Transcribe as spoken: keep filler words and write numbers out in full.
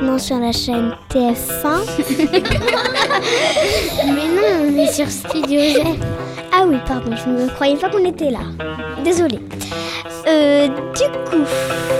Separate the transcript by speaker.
Speaker 1: Non, sur la chaîne T F un. Mais non, on est sur Studio G. Ah oui, pardon, je ne croyais pas qu'on était là. Désolée. Euh, du coup...